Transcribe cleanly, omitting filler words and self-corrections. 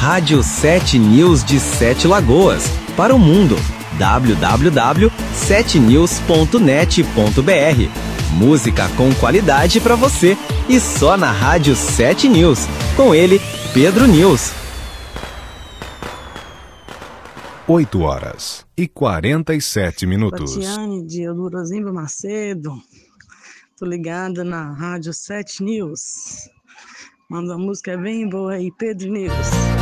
Rádio 7 News de Sete Lagoas, para o mundo. www.7news.net.br. Música com qualidade para você e só na Rádio 7 News. Com ele, Pedro News. 8h47. Tatiane de Eudorozimba Macedo. Tô ligada na Rádio 7 News. Manda uma música bem boa aí, Pedro News.